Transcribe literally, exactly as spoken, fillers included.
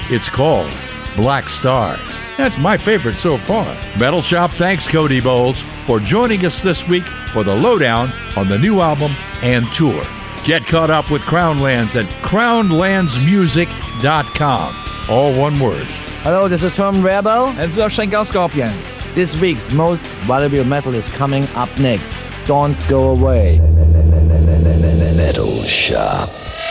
It's called Black Star. That's my favorite so far. Metal Shop thanks Cody Bowles for joining us this week for the lowdown on the new album and tour. Get caught up with Crownlands at crown lands music dot com. All one word. Hello, this is Tom Rebel. And Schenker Scorpions. This week's most valuable metal is coming up next. Don't go away. Metal Shop.